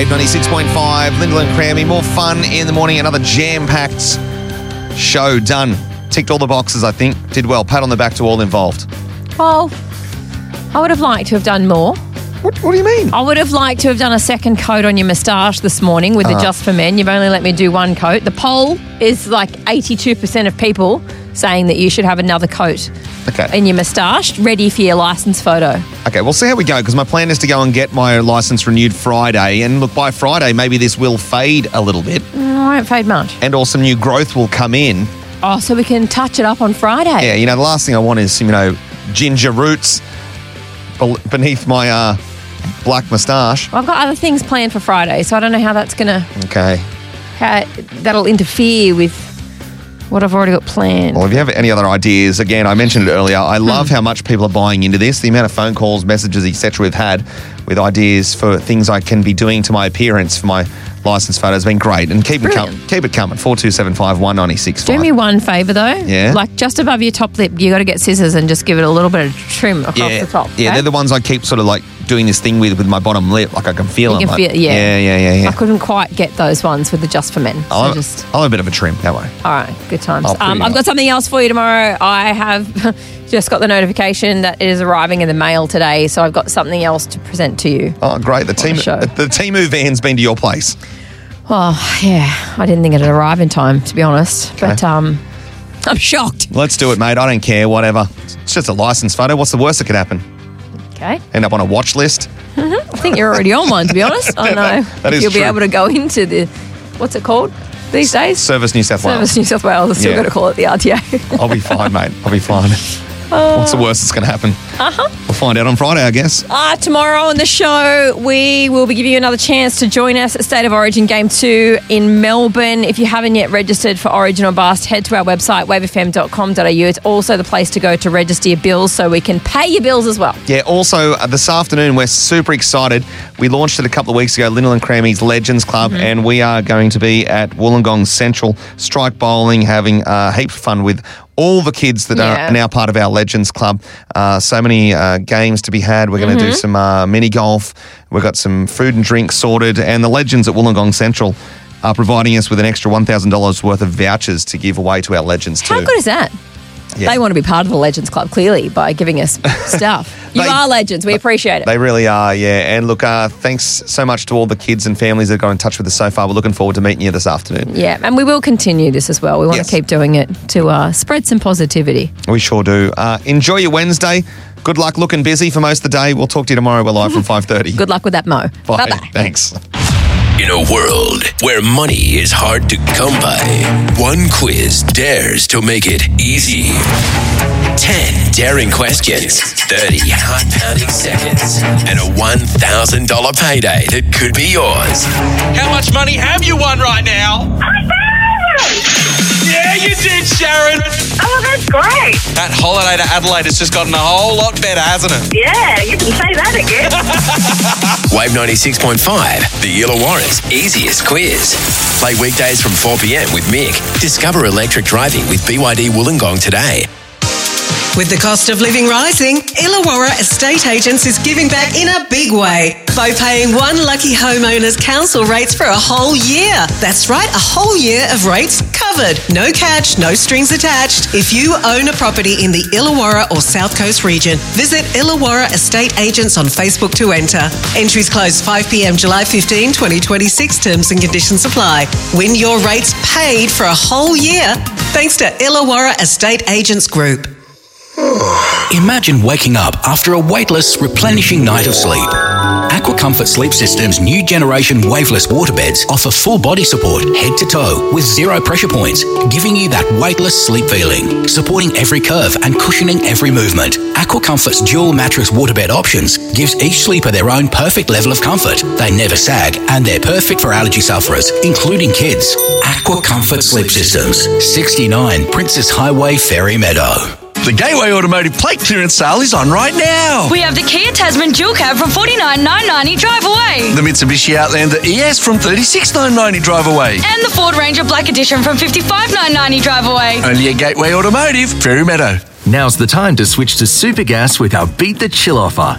Wave 96.5, Lyndall and Crammy. More fun in the morning. Another jam-packed show done. Ticked all the boxes, I think. Did well. Pat on the back to all involved. Well, I would have liked to have done more. What do you mean? I would have liked to have done a second coat on your moustache this morning with the Just for Men. You've only let me do one coat. The poll is like 82% of people saying that you should have another coat in your moustache, ready for your licence photo. Okay, we'll see how we go, because my plan is to go and get my licence renewed Friday. And look, by Friday, maybe this will fade a little bit. It won't fade much. And also new growth will come in. Oh, so we can touch it up on Friday. Yeah, the last thing I want is, ginger roots beneath my black moustache. Well, I've got other things planned for Friday, so I don't know how that's going to... Okay. How that'll interfere with what I've already got planned. Well, if you have any other ideas, again, I mentioned it earlier, I love how much people are buying into this. The amount of phone calls, messages, etc. we've had with ideas for things I can be doing to my appearance for my licence photo has been great. And keep it coming. 4275 196. Do me one favour though. Yeah. Like just above your top lip, you got to get scissors and just give it a little bit of trim across the top. Okay? Yeah, they're the ones I keep sort of like doing this thing with my bottom lip. Like I can feel them. You can feel, Yeah. I couldn't quite get those ones with the Just for Men. I'll have a bit of a trim that way. All right, good times. I've got something else for you tomorrow. I have just got the notification that it is arriving in the mail today, so I've got something else to present to you. Oh, great. The Temu van's been to your place. Well, yeah, I didn't think it'd arrive in time, to be honest. Okay. But I'm shocked. Let's do it, mate. I don't care, whatever. It's just a licence photo. What's the worst that could happen? Okay. End up on a watch list? Mm-hmm. I think you're already on one, to be honest. I know. That is You'll true. be able to go into the, what's it called these days? Service New South Wales. Service New South Wales. I've still got to call it the RTA. I'll be fine, mate. I'll be fine. What's the worst that's going to happen? We'll find out on Friday, I guess. Tomorrow on the show, we will be giving you another chance to join us at State of Origin Game 2 in Melbourne. If you haven't yet registered for Origin or Bust, head to our website, wavefm.com.au. It's also the place to go to register your bills so we can pay your bills as well. Yeah, also this afternoon, we're super excited. We launched it a couple of weeks ago, Lyndall and Crammy's Legends Club, and we are going to be at Wollongong Central, strike bowling, having a heap of fun with all the kids that are now part of our Legends Club. So many games to be had. We're going to do some mini golf. We've got some food and drink sorted. And the Legends at Wollongong Central are providing us with an extra $1,000 worth of vouchers to give away to our Legends too. How good is that? Yeah. They want to be part of the Legends Club, clearly, by giving us stuff. You are legends. We appreciate it. They really are, yeah. And look, thanks so much to all the kids and families that got in touch with us so far. We're looking forward to meeting you this afternoon. Yeah, and we will continue this as well. We want to keep doing it to spread some positivity. We sure do. Enjoy your Wednesday. Good luck looking busy for most of the day. We'll talk to you tomorrow. We're live from 5:30. Good luck with that, Mo. Bye. Bye-bye. Thanks. In a world where money is hard to come by, one quiz dares to make it easy. 10 daring questions, 30 heart-pounding seconds, and a $1,000 payday that could be yours. How much money have you won right now? Yeah, you did, Sharon. Oh, that's great. That holiday to Adelaide has just gotten a whole lot better, hasn't it? Yeah, you can say that again. Wave 96.5, the Illawarra's easiest quiz. Play weekdays from 4 p.m. with Mick. Discover electric driving with BYD Wollongong today. With the cost of living rising, Illawarra Estate Agents is giving back in a big way by paying one lucky homeowner's council rates for a whole year. That's right, a whole year of rates covered. No catch, no strings attached. If you own a property in the Illawarra or South Coast region, visit Illawarra Estate Agents on Facebook to enter. Entries close 5 p.m. July 15, 2026. Terms and conditions apply. Win your rates paid for a whole year thanks to Illawarra Estate Agents Group. Imagine waking up after a weightless, replenishing night of sleep. Aqua Comfort Sleep System's new generation waveless waterbeds offer full body support head to toe with 0 pressure points, giving you that weightless sleep feeling, supporting every curve and cushioning every movement. Aqua Comfort's dual mattress waterbed options gives each sleeper their own perfect level of comfort. They never sag and they're perfect for allergy sufferers, including kids. Aqua Comfort Sleep Systems, 69 Princess Highway, Ferry Meadow. The Gateway Automotive plate clearance sale is on right now. We have the Kia Tasman dual cab from $49,990 drive away. The Mitsubishi Outlander ES from $36,990 drive away. And the Ford Ranger Black Edition from $55,990 drive away. Only at Gateway Automotive, Ferry Meadow. Now's the time to switch to Supergas with our Beat the Chill offer.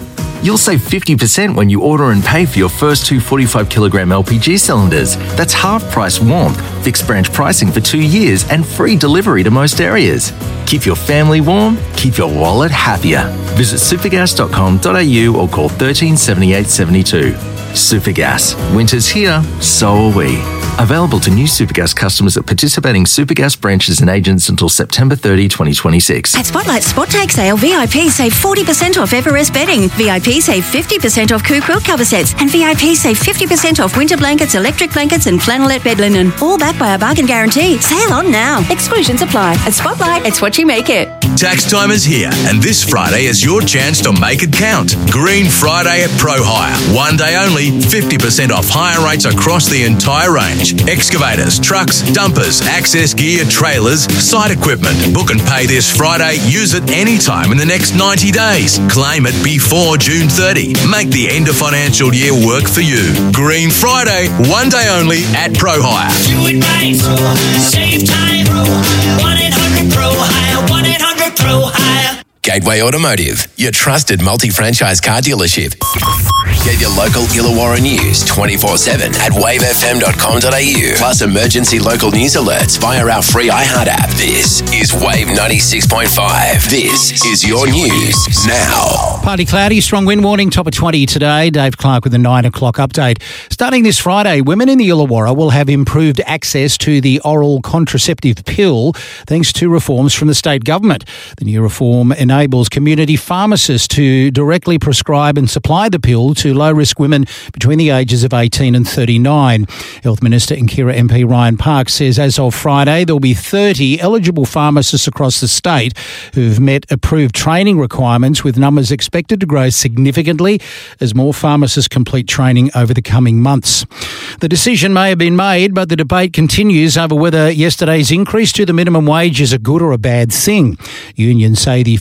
You'll save 50% when you order and pay for your first 2 45kg LPG cylinders. That's half price warmth, fixed branch pricing for 2 years, and free delivery to most areas. Keep your family warm, keep your wallet happier. Visit supergas.com.au or call 13 78 72. Supergas. Winter's here, so are we. Available to new Supergas customers at participating Supergas branches and agents until September 30, 2026. At Spotlight Spot Take Sale, VIP save 40% off Everest bedding. VIP save 50% off Coo quilt cover sets. And VIP save 50% off winter blankets, electric blankets and flannelette bed linen. All backed by a bargain guarantee. Sale on now. Exclusions apply. At Spotlight, it's what you make it. Tax time is here, and this Friday is your chance to make it count. Green Friday at Pro Hire. One day only, 50% off hire rates across the entire range. Excavators, trucks, dumpers, access gear, trailers, site equipment. Book and pay this Friday. Use it anytime in the next 90 days. Claim it before June 30. Make the end of financial year work for you. Green Friday, one day only at Pro Hire. Do it right. Save time. 1-800-PRO-HIRE. 1-800-PRO-HIRE. Gateway Automotive, your trusted multi-franchise car dealership. Get your local Illawarra news 24/7 at wavefm.com.au. Plus emergency local news alerts via our free iHeart app. This is Wave 96.5. This is your news now. Partly cloudy, strong wind warning, top of 20 today. Dave Clark with a 9 o'clock update. Starting this Friday, women in the Illawarra will have improved access to the oral contraceptive pill thanks to reforms from the state government. The new reform enables community pharmacists to directly prescribe and supply the pill to low-risk women between the ages of 18 and 39. Health Minister and Kira MP Ryan Park says as of Friday, there will be 30 eligible pharmacists across the state who've met approved training requirements, with numbers expected to grow significantly as more pharmacists complete training over the coming months. The decision may have been made, but the debate continues over whether yesterday's increase to the minimum wage is a good or a bad thing. Unions say the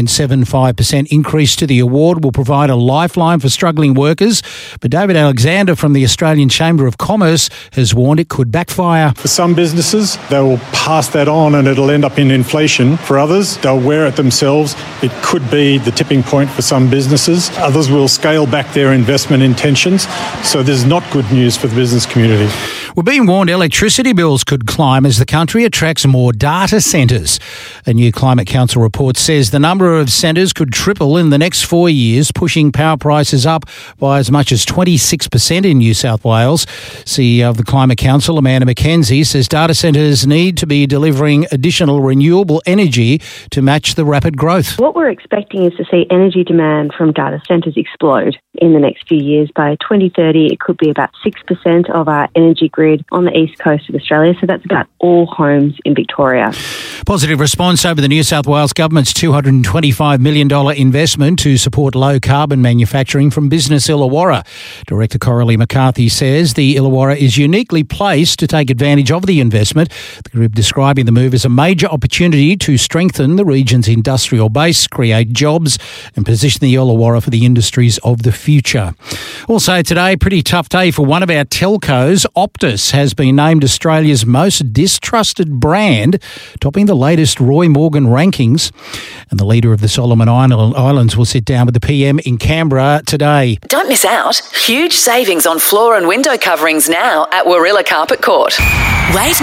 4.75% increase to the award will provide a lifeline for struggling workers, but David Alexander from the Australian Chamber of Commerce has warned it could backfire. For some businesses, they will pass that on and it'll end up in inflation. For others, they'll wear it themselves. It could be the tipping point for some businesses. Others will scale back their investment intentions. So there's not good news for the business community. We're being warned electricity bills could climb as the country attracts more data centres. A new Climate Council report says the number of centres could triple in the next 4 years, pushing power prices up by as much as 26% in New South Wales. CEO of the Climate Council, Amanda McKenzie, says data centres need to be delivering additional renewable energy to match the rapid growth. What we're expecting is to see energy demand from data centres explode in the next few years. By 2030, it could be about 6% of our energy grid on the east coast of Australia. So that's about all homes in Victoria. Positive response over the New South Wales government's $225 million investment to support low-carbon manufacturing from Business Illawarra. Director Coralie McCarthy says the Illawarra is uniquely placed to take advantage of the investment, the group describing the move as a major opportunity to strengthen the region's industrial base, create jobs and position the Illawarra for the industries of the future. Also today, pretty tough day for one of our telcos. Optus has been named Australia's most distrusted brand, topping the latest Roy Morgan rankings. And the leader of the Solomon Islands will sit down with the PM in Canberra today. Don't miss out. Huge savings on floor and window coverings now at Warilla Carpet Court. Wave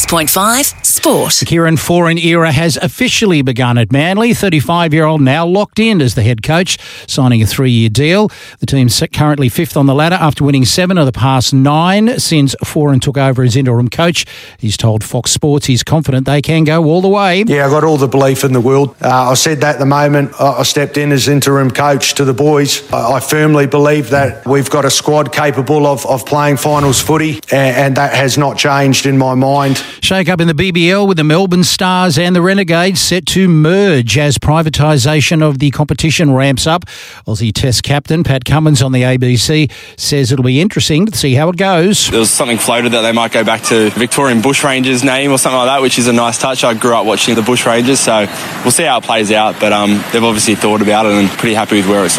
96.5 Sport. The Kieran Foran era has officially begun at Manly. 35-year-old now locked in as the head coach, signing a 3-year deal. The team's currently fifth on the ladder after winning 7 of the past 9 since Foran took over as interim coach. He's told Fox Sports he's confident they can go all the way. Yeah, I got all the belief in the world. I said that the moment I stepped in as interim coach to the boys. I firmly believe that we've got a squad capable of playing finals footy, and that has not changed in my mind. Shake up in the BBL with the Melbourne Stars and the Renegades set to merge as privatisation of the competition ramps up. Aussie Test captain Pat Cummins on the ABC says it'll be interesting to see how it goes. There was something floated that they might go back to Victorian Bushrangers name or something like that, which is a nice touch. I grew up watching the Bushrangers, so we'll see how it plays out, but they've obviously thought about it and pretty happy with where it's landed.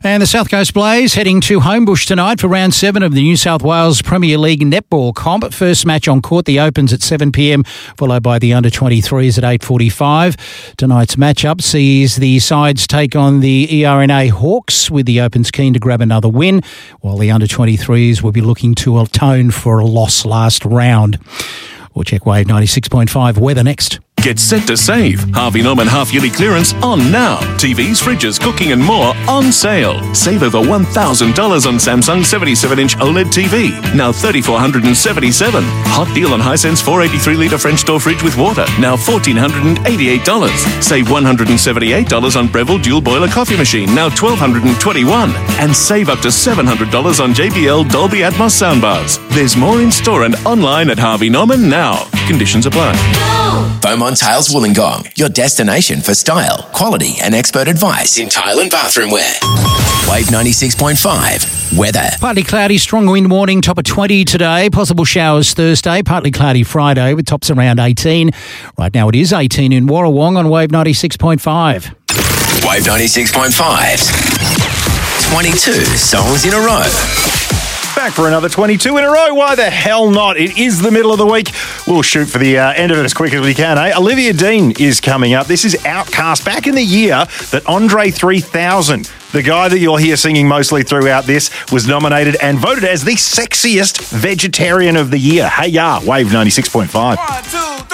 And the South Coast Blaze heading to Homebush tonight for round 7 of the New South Wales Premier League Netball Comp. First match on court, the Opens at 7 p.m, followed by the under-23s at 8:45. Tonight's matchup sees the sides take on the ERNA Hawks, with the Opens keen to grab another win, while the under-23s will be looking to atone for a loss last round. We'll check Wave 96.5 weather next. Get set to save. Harvey Norman half-yearly clearance on now. TVs, fridges, cooking and more on sale. Save over $1,000 on Samsung 77-inch OLED TV. Now $3,477. Hot deal on Hisense 483-litre French door fridge with water. Now $1,488. Save $178 on Breville dual boiler coffee machine. Now $1,221. And save up to $700 on JBL Dolby Atmos soundbars. There's more in store and online at Harvey Norman now. Conditions apply. Beaumont Tiles Wollongong, your destination for style, quality and expert advice in tile and bathroom wear. Wave 96.5 weather. Partly cloudy, strong wind warning, top of 20 today. Possible showers Thursday, partly cloudy Friday with tops around 18. Right now it is 18 in Warrawong on Wave 96.5. Wave 96.5's 22 songs in a row. Back for another 22 in a row. Why the hell not? It is the middle of the week. We'll shoot for the end of it as quick as we can, eh? Olivia Dean is coming up. This is Outcast. Back in the year that Andre 3000, the guy that you'll hear singing mostly throughout this, was nominated and voted as the sexiest vegetarian of the year. Hey, ya, Wave 96.5. 1, 2, 3.